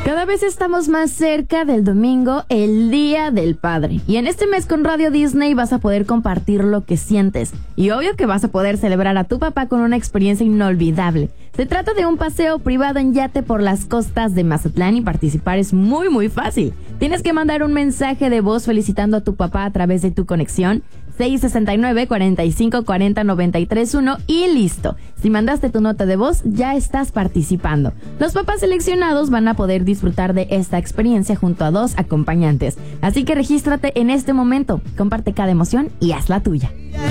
Cada vez estamos más cerca del domingo, el Día del Padre. Y en este mes con Radio Disney vas a poder compartir lo que sientes. Y obvio que vas a poder celebrar a tu papá con una experiencia inolvidable. Se trata de un paseo privado en yate por las costas de Mazatlán y participar es muy fácil. Tienes que mandar un mensaje de voz felicitando a tu papá a través de tu conexión 669-4540-931 y listo. Si mandaste tu nota de voz, ya estás participando. Los papás seleccionados van a poder disfrutar de esta experiencia junto a 2 acompañantes. Así que regístrate en este momento, comparte cada emoción y haz la tuya.